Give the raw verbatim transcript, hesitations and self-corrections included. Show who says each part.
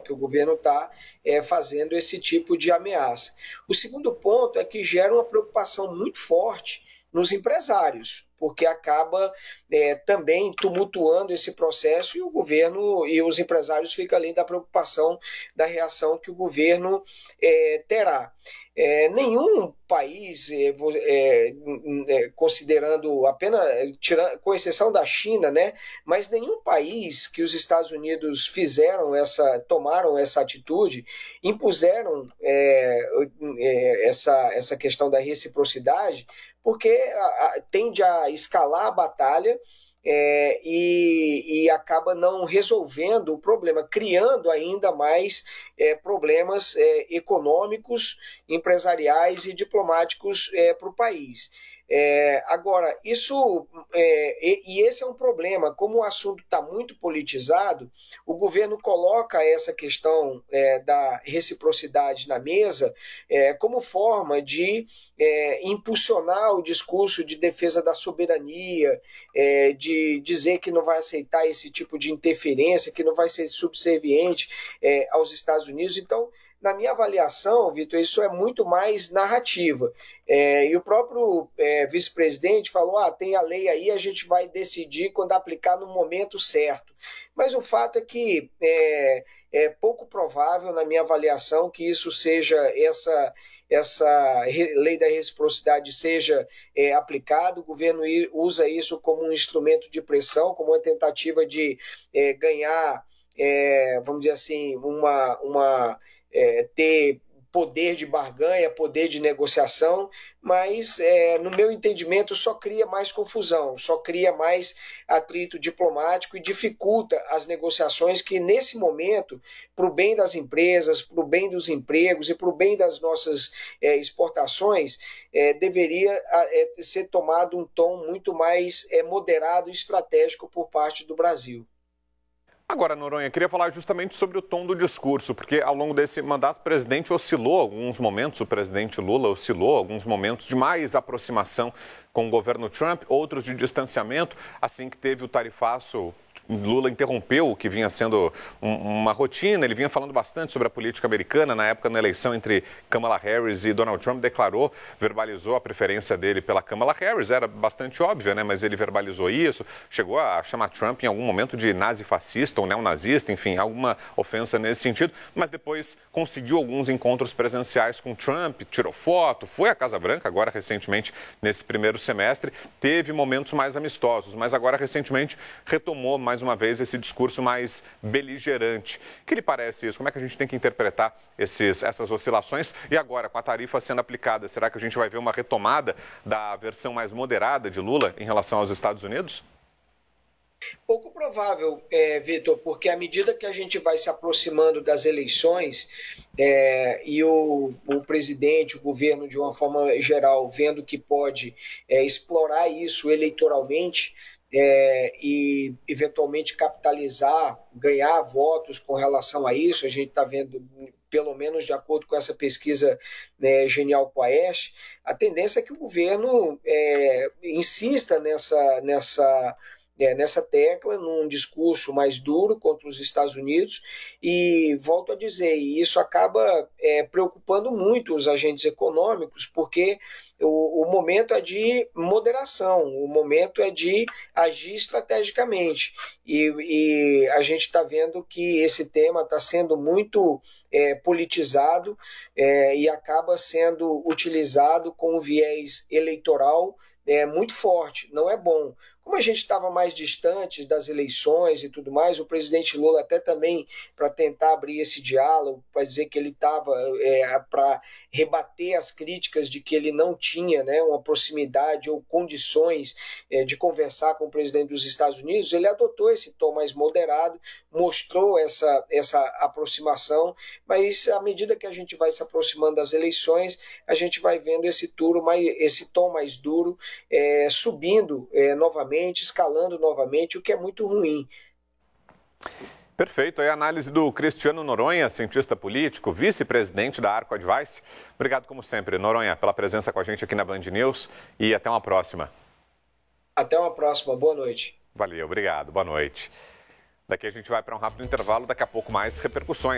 Speaker 1: que o governo está é, fazendo esse tipo de ameaça. O segundo ponto é que gera uma preocupação muito forte nos empresários, porque acaba é, também tumultuando esse processo e o governo e os empresários ficam além da preocupação da reação que o governo é, terá. É, nenhum país, é, é, é, considerando apenas, tirando, com exceção da China, né, mas nenhum país que os Estados Unidos fizeram essa, tomaram essa atitude, impuseram é, é, essa, essa questão da reciprocidade, porque a, a, tende a escalar a batalha é, e, e acaba não resolvendo o problema, criando ainda mais é, problemas é, econômicos, empresariais e diplomáticos é, para o país. É, agora, isso, é, e, e esse é um problema, como o assunto está muito politizado, o governo coloca essa questão é, da reciprocidade na mesa é, como forma de é, impulsionar o discurso de defesa da soberania, é, de dizer que não vai aceitar esse tipo de interferência, que não vai ser subserviente é, aos Estados Unidos. Então, na minha avaliação, Vitor, isso é muito mais narrativa. É, e o próprio é, vice-presidente falou, ah, tem a lei aí, a gente vai decidir quando aplicar no momento certo. Mas o fato é que é, é pouco provável, na minha avaliação, que isso seja, essa, essa lei da reciprocidade seja é, aplicada. O governo usa isso como um instrumento de pressão, como uma tentativa de é, ganhar, é, vamos dizer assim, uma... uma É, ter poder de barganha, poder de negociação, mas, é, no meu entendimento, só cria mais confusão, só cria mais atrito diplomático e dificulta as negociações que, nesse momento, para o bem das empresas, para o bem dos empregos e para o bem das nossas é, exportações, é, deveria é, ser tomado um tom muito mais é, moderado e estratégico por parte do Brasil.
Speaker 2: Agora, Noronha, queria falar justamente sobre o tom do discurso, porque ao longo desse mandato o presidente oscilou alguns momentos, o presidente Lula oscilou alguns momentos de mais aproximação com o governo Trump, outros de distanciamento, assim que teve o tarifaço. Lula interrompeu o que vinha sendo um, uma rotina, ele vinha falando bastante sobre a política americana. Na época, na eleição entre Kamala Harris e Donald Trump, declarou, verbalizou a preferência dele pela Kamala Harris, era bastante óbvia, né? Mas ele verbalizou isso, chegou a chamar Trump em algum momento de nazi-fascista ou neonazista, enfim, alguma ofensa nesse sentido, mas depois conseguiu alguns encontros presenciais com Trump, tirou foto, foi à Casa Branca, agora recentemente, nesse primeiro semestre, teve momentos mais amistosos, mas agora recentemente retomou mais uma vez esse discurso mais beligerante. O que lhe parece isso? Como é que a gente tem que interpretar esses, essas oscilações? E agora, com a tarifa sendo aplicada, será que a gente vai ver uma retomada da versão mais moderada de Lula em relação aos Estados Unidos?
Speaker 1: Pouco provável, é, Vitor, porque à medida que a gente vai se aproximando das eleições é, e o, o presidente, o governo, de uma forma geral, vendo que pode é, explorar isso eleitoralmente, É, e eventualmente capitalizar, ganhar votos com relação a isso, a gente está vendo, pelo menos de acordo com essa pesquisa né, Genial Quaest, a tendência é que o governo é, insista nessa, nessa, é, nessa tecla, num discurso mais duro contra os Estados Unidos, e volto a dizer, isso acaba é, preocupando muito os agentes econômicos, porque o, o momento é de moderação, o momento é de agir estrategicamente. E, e a gente está vendo que esse tema está sendo muito é, politizado é, e acaba sendo utilizado com um viés eleitoral é, muito forte. Não é bom. Como a gente estava mais distante das eleições e tudo mais, o presidente Lula até também para tentar abrir esse diálogo, para dizer que ele estava é, para rebater as críticas de que ele não tinha né, uma proximidade ou condições é, de conversar com o presidente dos Estados Unidos, ele adotou esse tom mais moderado, mostrou essa, essa aproximação, mas à medida que a gente vai se aproximando das eleições, a gente vai vendo esse, turo mais, esse tom mais duro é, subindo é, novamente, escalando novamente, o que é muito ruim.
Speaker 2: Perfeito. Aí a análise do Cristiano Noronha, cientista político, vice-presidente da Arco Advice. Obrigado, como sempre, Noronha, pela presença com a gente aqui na Band News e até uma próxima.
Speaker 1: Até uma próxima. Boa noite.
Speaker 2: Valeu, obrigado. Boa noite. Daqui a gente vai para um rápido intervalo, daqui a pouco mais repercussões.